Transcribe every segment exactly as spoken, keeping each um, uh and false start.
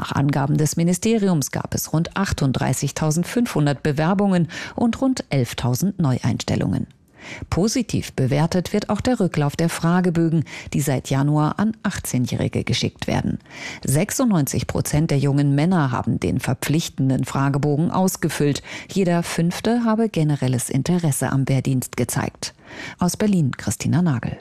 Nach Angaben des Ministeriums gab es rund achtunddreißigtausendfünfhundert Bewerbungen und rund elftausend Neueinstellungen. Positiv bewertet wird auch der Rücklauf der Fragebögen, die seit Januar an achtzehnjährige geschickt werden. sechsundneunzig Prozent der jungen Männer haben den verpflichtenden Fragebogen ausgefüllt. Jeder Fünfte habe generelles Interesse am Wehrdienst gezeigt. Aus Berlin, Christina Nagel.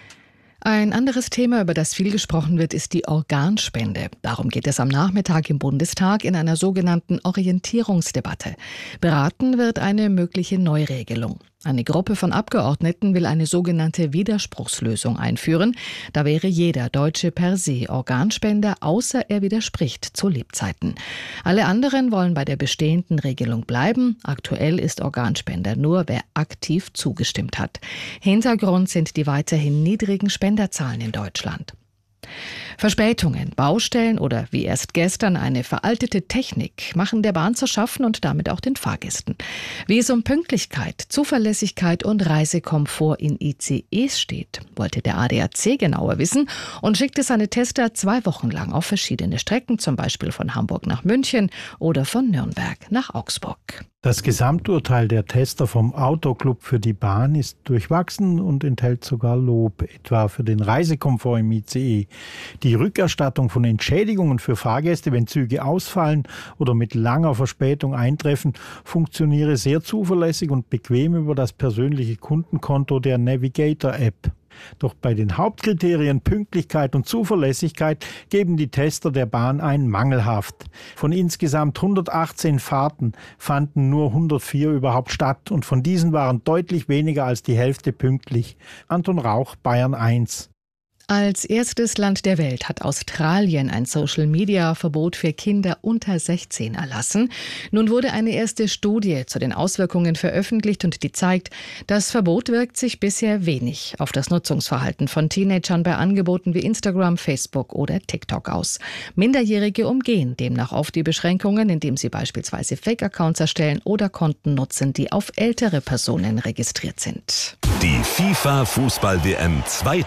Ein anderes Thema, über das viel gesprochen wird, ist die Organspende. Darum geht es am Nachmittag im Bundestag in einer sogenannten Orientierungsdebatte. Beraten wird eine mögliche Neuregelung. Eine Gruppe von Abgeordneten will eine sogenannte Widerspruchslösung einführen. Da wäre jeder Deutsche per se Organspender, außer er widerspricht zu Lebzeiten. Alle anderen wollen bei der bestehenden Regelung bleiben. Aktuell ist Organspender nur, wer aktiv zugestimmt hat. Hintergrund sind die weiterhin niedrigen Spenderzahlen in Deutschland. Verspätungen, Baustellen oder wie erst gestern eine veraltete Technik machen der Bahn zu schaffen und damit auch den Fahrgästen. Wie es um Pünktlichkeit, Zuverlässigkeit und Reisekomfort in I C Es steht, wollte der A D A C genauer wissen und schickte seine Tester zwei Wochen lang auf verschiedene Strecken, zum Beispiel von Hamburg nach München oder von Nürnberg nach Augsburg. Das Gesamturteil der Tester vom Autoclub für die Bahn ist durchwachsen und enthält sogar Lob, etwa für den Reisekomfort im I C E. Die Rückerstattung von Entschädigungen für Fahrgäste, wenn Züge ausfallen oder mit langer Verspätung eintreffen, funktioniere sehr zuverlässig und bequem über das persönliche Kundenkonto der Navigator-App. Doch bei den Hauptkriterien Pünktlichkeit und Zuverlässigkeit geben die Tester der Bahn ein mangelhaft. Von insgesamt hundertachtzehn Fahrten fanden nur hundertvier überhaupt statt und von diesen waren deutlich weniger als die Hälfte pünktlich. Anton Rauch, Bayern eins. Als erstes Land der Welt hat Australien ein Social-Media-Verbot für Kinder unter sechzehn erlassen. Nun wurde eine erste Studie zu den Auswirkungen veröffentlicht und die zeigt, das Verbot wirkt sich bisher wenig auf das Nutzungsverhalten von Teenagern bei Angeboten wie Instagram, Facebook oder TikTok aus. Minderjährige umgehen demnach oft die Beschränkungen, indem sie beispielsweise Fake-Accounts erstellen oder Konten nutzen, die auf ältere Personen registriert sind. Die FIFA-Fußball-W M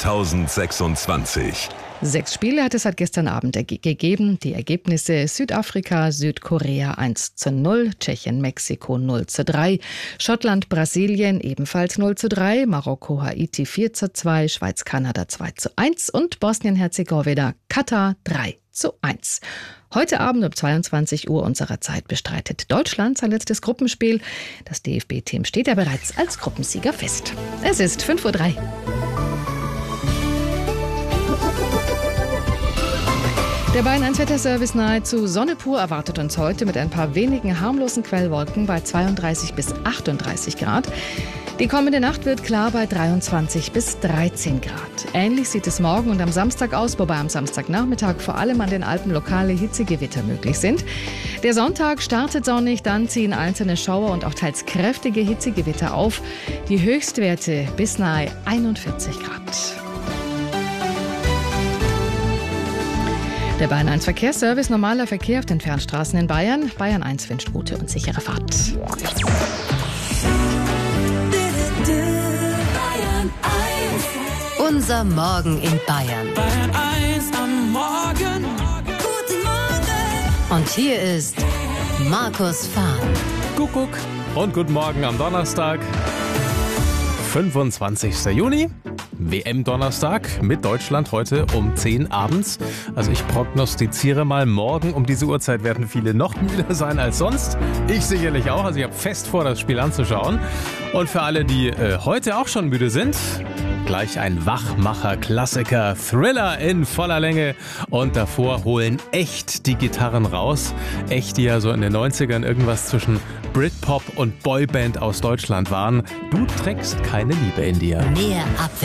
zweitausendsechsundzwanzig. Sechs Spiele hat es seit gestern Abend ge- gegeben. Die Ergebnisse: Südafrika, Südkorea eins zu null, Tschechien, Mexiko null zu drei, Schottland, Brasilien ebenfalls null zu drei, Marokko, Haiti vier zu zwei, Schweiz, Kanada zwei zu eins und Bosnien-Herzegowina, Katar drei zu eins. Heute Abend um zweiundzwanzig Uhr unserer Zeit bestreitet Deutschland sein letztes Gruppenspiel. Das D F B-Team steht ja bereits als Gruppensieger fest. Es ist fünf Uhr drei. Der Bayern eins Wetterservice nahezu Sonne pur erwartet uns heute mit ein paar wenigen harmlosen Quellwolken bei zweiunddreißig bis achtunddreißig Grad. Die kommende Nacht wird klar bei dreiundzwanzig bis dreizehn Grad. Ähnlich sieht es morgen und am Samstag aus, wobei am Samstagnachmittag vor allem an den Alpen lokale Hitzegewitter möglich sind. Der Sonntag startet sonnig, dann ziehen einzelne Schauer und auch teils kräftige Hitzegewitter auf. Die Höchstwerte bis nahe einundvierzig Grad. Der Bayern eins Verkehrsservice, normaler Verkehr auf den Fernstraßen in Bayern. Bayern eins wünscht gute und sichere Fahrt. Unser Morgen in Bayern. Bayern eins am Morgen. Guten Morgen. Und hier ist Markus Fahr. Kuckuck und guten Morgen am Donnerstag, fünfundzwanzigster Juni. W M-Donnerstag mit Deutschland heute um zehn abends. Also ich prognostiziere mal, morgen um diese Uhrzeit werden viele noch müder sein als sonst. Ich sicherlich auch. Also ich habe fest vor, das Spiel anzuschauen. Und für alle, die äh, heute auch schon müde sind, gleich ein Wachmacher-Klassiker, Thriller in voller Länge. Und davor holen echt die Gitarren raus. Echt, die ja so in den neunzigern irgendwas zwischen Britpop und Boyband aus Deutschland waren. Du trägst keine Liebe in dir. Mehr Abwechslung.